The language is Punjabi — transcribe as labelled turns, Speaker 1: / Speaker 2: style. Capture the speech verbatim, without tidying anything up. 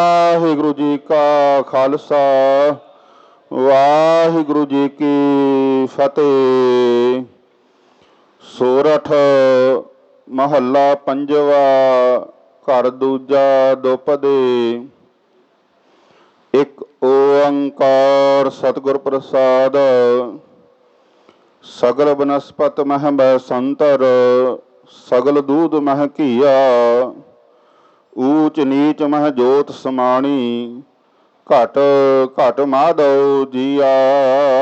Speaker 1: ਵਾਹਿਗੁਰੂ ਜੀ ਕਾ ਖਾਲਸਾ ਵਾਹਿਗੁਰੂ ਜੀ ਕੀ ਫਤਿਹ। ਸੋਰਠ ਮਹੱਲਾ ਪੰਜਵਾ, ਘਰ ਦੂਜਾ ਦੁਪਦੇ। ਇੱਕ ਓੰਕਾਰ ਸਤਿਗੁਰ ਪ੍ਰਸਾਦ। ਸਗਲ ਬਨਸਪਤ ਮਹਿ ਬੈ ਸੰਤਰ, ਸਗਲ ਦੂਧ ਮਹਿ ਘੀਆ। ਊਚ ਨੀਚ ਮਹਿ ਜੋਤ ਸਮਾਣੀ, ਘਟ ਘਟ ਮਾਧੋ ਜੀਆ।